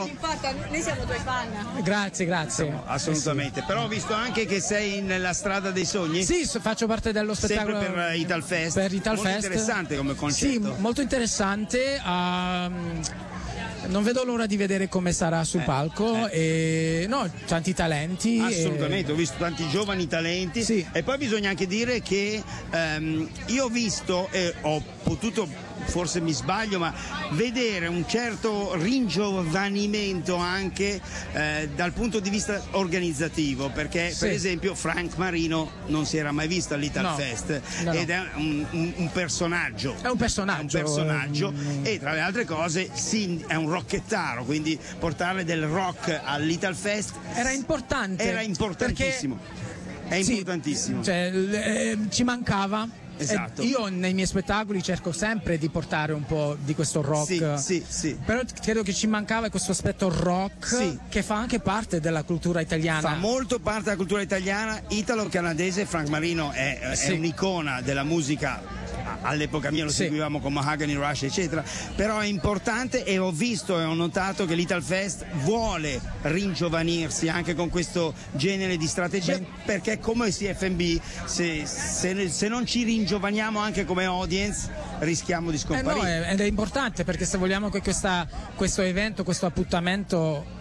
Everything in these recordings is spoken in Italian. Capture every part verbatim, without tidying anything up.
ci importa, noi siamo tuoi fan. Grazie, grazie. Insomma, assolutamente. Eh sì. Però ho visto anche che sei nella strada dei sogni. Sì, faccio parte dello spettacolo. Sempre per Italfest. Per Italfest. Molto interessante come concetto. Sì, molto interessante. Um, non vedo l'ora di vedere come sarà sul eh, palco. Eh. E, no, tanti talenti. Assolutamente, e... ho visto tanti giovani talenti. Sì. E poi bisogna anche dire che um, io ho visto e ho potuto, forse mi sbaglio, ma vedere un certo ringiovanimento anche eh, dal punto di vista organizzativo, perché sì. per esempio Frank Marino non si era mai visto all'Italfest, no. no, ed no. è un, un, un personaggio. È un personaggio. È un personaggio mm. e tra le altre cose sì, è un rockettaro, quindi portare del rock all'Italfest era importante. Era importantissimo. È importantissimo. Sì, cioè, eh, ci mancava. Esatto. Eh, io nei miei spettacoli cerco sempre di portare un po' di questo rock, sì, sì, sì. però credo che ci mancava questo aspetto rock sì. che fa anche parte della cultura italiana. Fa molto parte della cultura italiana, italo-canadese. Frank Marino è, è sì. un'icona della musica. All'epoca mia lo sì. seguivamo con Mahogany Rush eccetera, però è importante e ho visto e ho notato che l'Italfest vuole ringiovanirsi anche con questo genere di strategia. Beh, perché come C F M B se, se, se non ci ringiovaniamo anche come audience rischiamo di scomparire. Eh no, ed è importante perché se vogliamo che questa, questo evento, questo appuntamento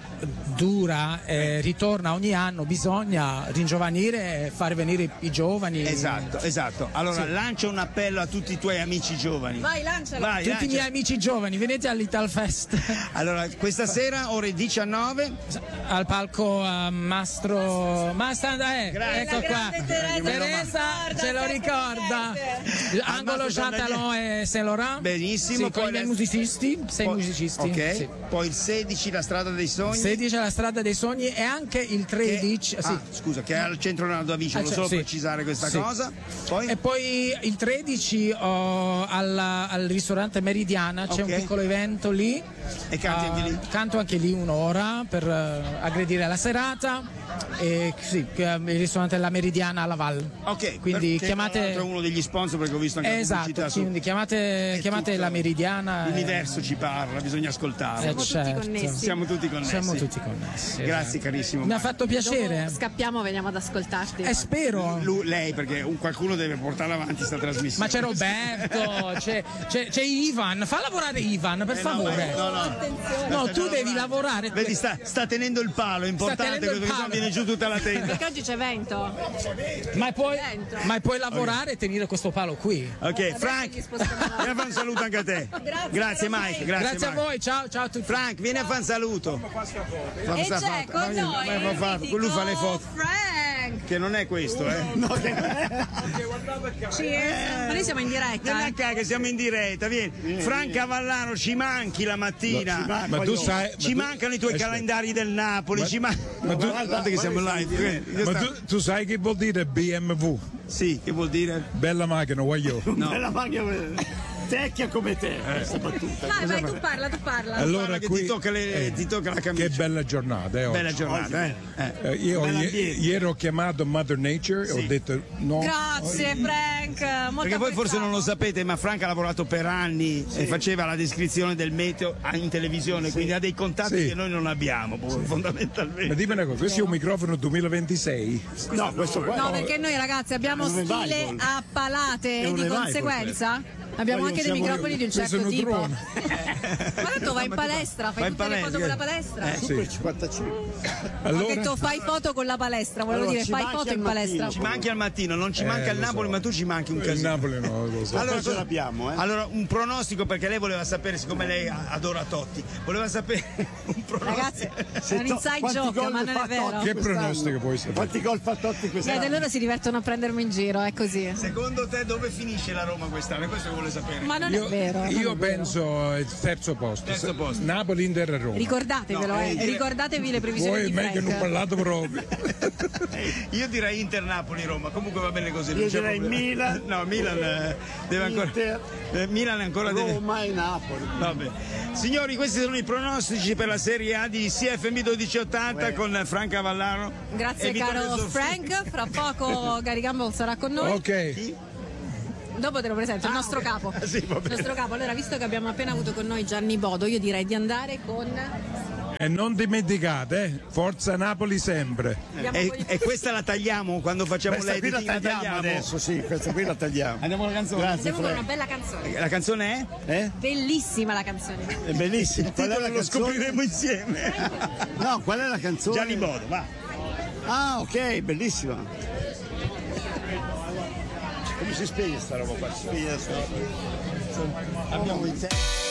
dura e ritorna ogni anno, bisogna ringiovanire e fare venire i, i giovani. Esatto, esatto. Allora sì. lancia un appello a tutti i tuoi amici giovani. Vai, lancialo. Vai, tutti lancia. i miei amici giovani, venite all'Italfest. Allora, questa sera ore diciannove al palco uh, Mastro Mastanda eh, ecco qua. Teresa, Teresa ce lo ricorda. Angolo Châtellon e Saint Laurent. Benissimo, sì, con i miei musicisti, sei poi, musicisti. Ok. Sì. Poi il sedici la strada dei sogni. sedici la strada dei sogni e anche il tredici che, sì. ah, scusa, che è al centro Leonardo da Vinci, volevo solo sì. precisare questa sì. cosa. Poi? E poi il tredici oh, alla, al ristorante Meridiana c'è okay. un piccolo evento lì. E canti uh, anche lì? Canto anche lì un'ora per uh, aggredire la serata. E sì, il ristorante della Meridiana alla Val. Ok, quindi chiamate. È uno degli sponsor perché ho visto anche esatto, la quindi su... chiamate, chiamate la Meridiana. L'universo e... ci parla, bisogna ascoltarlo. Siamo certo. tutti connessi. Siamo tutti connessi. Siamo tutti connessi. Grazie esatto. carissimo. Mi ha fatto piacere. Dopo scappiamo, veniamo ad ascoltarti. Eh, spero. Lui, lei, perché un, qualcuno deve portare avanti sta trasmissione. Ma c'è Roberto, c'è, c'è, c'è Ivan, fa lavorare Ivan, per eh favore. No, no, no. Attenzione. No, tu devi lavorare. Vedi, sta, sta tenendo il palo, è importante perché sennò viene giù tutta la tenda. Perché oggi c'è vento. Ma puoi, ma puoi lavorare okay. e tenere questo palo qui. Ok, Frank, vieni a fare un saluto anche a te. Grazie, grazie Mike. Grazie, grazie Mike. a voi, ciao, ciao a tutti. Frank, vieni a fare un saluto. E c'è con noi il mitico lui fa le foto. Frank. Che non è questo, eh? No, che non è. Cheers. Ma noi siamo in diretta. Vieni Eh. a che siamo in diretta, vieni. vieni Frank Cavallaro, ci manchi la mattina. No, ma tu sai, ci ma mancano tu, i tuoi aspetta. calendari del Napoli. Ma, ci man... ma tu, guarda che siamo live. Ma tu, tu sai che vuol dire B M W? Sì, che vuol dire? Bella macchina, voglio. No. Bella macchina. Vecchia come te, eh. questa battuta. Vai, vai, tu parla, tu parla. Allora, che qui, ti tocca, le, eh, ti tocca la camicia. Che bella giornata, eh, oggi. Bella giornata, eh. eh. Eh, io i- ieri ho chiamato Mother Nature e Sì. ho detto no. Grazie Frank. Molto Perché voi forse apprezzato. non lo sapete, ma Frank ha lavorato per anni e faceva la descrizione del meteo in televisione, quindi ha dei contatti Sì. che noi non abbiamo, fondamentalmente. Ma dimmi una cosa, questo è un microfono duemilaventisei? No, questo qua. No, perché noi ragazzi abbiamo È un stile revival. a palate È e un di revival, conseguenza abbiamo Poi anche non dei siamo microfoni di un questo certo è un tipo. drone. Ma tanto vai in palestra, fai Vai in tutte le foto palestra. con la palestra. Eh, Sì. Super cinquantacinque. Ho Allora, detto fai foto con la palestra, volevo Allora, dire ci fai manchi foto al in palestra. mattino. Ci manchi al mattino, non ci manca Eh, il lo Napoli, so. ma tu ci manchi un il casino. Napoli no, lo so. Allora, Poi ce l'abbiamo, eh. Allora, un pronostico, perché lei voleva sapere, siccome lei adora Totti, voleva sapere un pronostico. Ragazzi, è Se un to- inside quanti joke, gol ma non fa è vero. Totti Che quest'anno? pronostico puoi sapere? Quanti gol fa Totti quest'anno? Niente, loro si divertono a prendermi in giro, è così. Secondo te dove finisce la Roma quest'anno? È questo che vuole sapere. Ma non Io, è vero. non io è vero. penso il terzo posto. Terzo posto. Napoli, Inter e Roma. Ricordatevelo, No, eh. eh, dire- ricordatevi le previsioni Voi di meglio non Frank. parlate proprio. Io direi Inter, Napoli, Roma. Comunque va bene così. non Io c'è direi problema. Milan. No, Milan eh, deve ancora. Inter, eh, Milan ancora deve. Roma e Napoli. Vabbè. Signori, questi sono i pronostici per la Serie A di C F M millenovecentottanta con Frank Cavallaro. Grazie e Vittorio caro Zorzi. Frank, fra poco Gary Campbell sarà con noi. Ok. Dopo te lo presento, il nostro capo. Ah, sì, va il bene. nostro capo. Allora, visto che abbiamo appena avuto con noi Gianni Bodo, io direi di andare con E non dimenticate, eh, forza Napoli sempre. E, e questa la tagliamo quando facciamo Questa qui la l'editing? La tagliamo adesso, sì, questa qui la tagliamo. Andiamo alla canzone. Grazie, Andiamo con una Fred. bella canzone. La canzone è? Eh? Bellissima la canzone. È bellissimo. Il Qual è titolo la lo canzone? scopriremo insieme. No, qual è la canzone? Gianni Bodo, va. Ah, ok, bellissima. Come si spiega sta roba qua? Si spiega sta roba. Abbiamo in te.